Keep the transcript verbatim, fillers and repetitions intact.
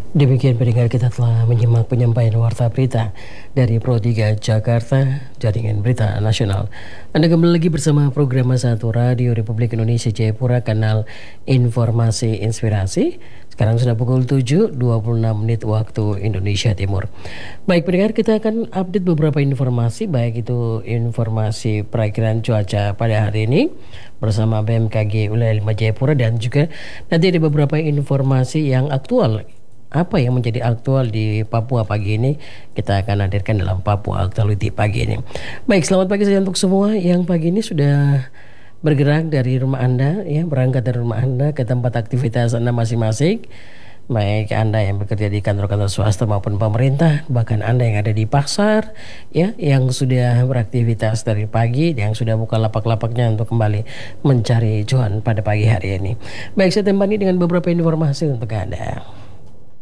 Demikian pendengar, kita telah menyimak penyampaian warta berita dari Pro tiga Jakarta, Jaringan Berita Nasional. Anda kembali lagi bersama program Satu Radio Republik Indonesia Jayapura, kanal Informasi Inspirasi. Sekarang sudah pukul tujuh dua puluh enam menit waktu Indonesia Timur. Baik pendengar, kita akan update beberapa informasi, baik itu informasi perakiraan cuaca pada hari ini bersama B M K G Wilayah lima Jayapura, dan juga nanti ada beberapa informasi yang aktual. Apa yang menjadi aktual di Papua pagi ini kita akan hadirkan dalam Papua Actuality pagi ini. Baik, selamat pagi saja untuk semua yang pagi ini sudah bergerak dari rumah Anda, ya, berangkat dari rumah Anda ke tempat aktivitas Anda masing-masing. Baik Anda yang bekerja di kantor-kantor swasta maupun pemerintah, bahkan Anda yang ada di pasar, ya, yang sudah beraktivitas dari pagi, yang sudah buka lapak-lapaknya untuk kembali mencari cuan pada pagi hari ini. Baik, saya temani dengan beberapa informasi untuk Anda.